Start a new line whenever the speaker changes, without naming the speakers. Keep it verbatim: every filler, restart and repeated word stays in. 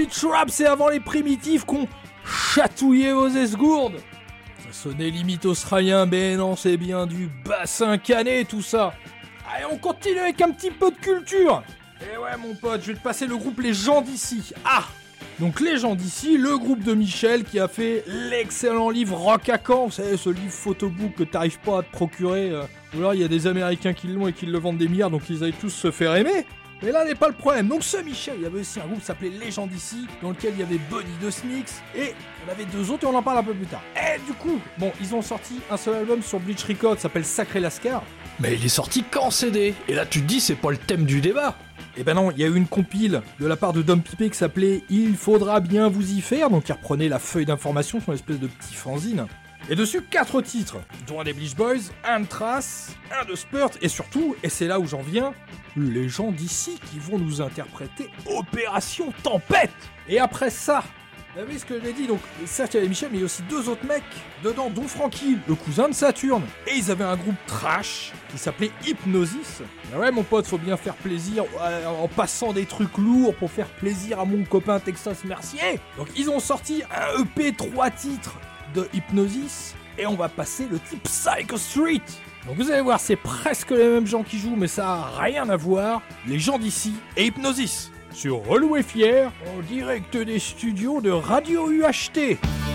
Trap, c'est avant les primitifs qu'on chatouillait vos esgourdes. Ça sonnait limite australien, mais non, c'est bien du bassin canet tout ça. Allez, on continue avec un petit peu de culture. Et ouais mon pote, je vais te passer le groupe Les Gens d'Ici. Ah, donc Les Gens d'Ici, le groupe de Michel qui a fait l'excellent livre Rock à Caen. Vous savez, ce livre photobook que t'arrives pas à te procurer. Euh, ou alors il y a des Américains qui l'ont et qui le vendent des milliards, donc ils allaient tous se faire aimer. Mais là n'est pas le problème. Donc ce Michel, il y avait aussi un groupe qui s'appelait Les Gens d'Ici, dans lequel il y avait Buddy de Snicks, et il y en avait deux autres et on en parle un peu plus tard. Et du coup, bon, ils ont sorti un seul album sur Bleach Records, ça s'appelle Sacré Lascar.
Mais il est sorti qu'en C D. Et là tu te dis, c'est pas le thème du débat.
Et ben non, il y a eu une compile de la part de Dom Pipé qui s'appelait Il faudra bien vous y faire, donc il reprenait la feuille d'information, son espèce de petit fanzine. Et dessus, quatre titres, dont un des Bleach Boys, un de Trace, un de Spurt, et surtout, et c'est là où j'en viens, Les Gens d'Ici qui vont nous interpréter Opération Tempête. Et après ça, vous avez ce que je l'ai dit, donc certes il y avait Michel, mais il y a aussi deux autres mecs dedans, dont Frankie, le cousin de Saturne. Et ils avaient un groupe trash qui s'appelait Hypnosis. Et ouais mon pote, faut bien faire plaisir ouais, en passant des trucs lourds pour faire plaisir à mon copain Texas Mercier. Donc ils ont sorti un E P trois titres de Hypnosis, et on va passer le type Psycho Street. Donc vous allez voir, c'est presque les mêmes gens qui jouent, mais ça a rien à voir. Les Gens d'Ici et Hypnosis sur Relou et Fier, en direct des studios de Radio U H T.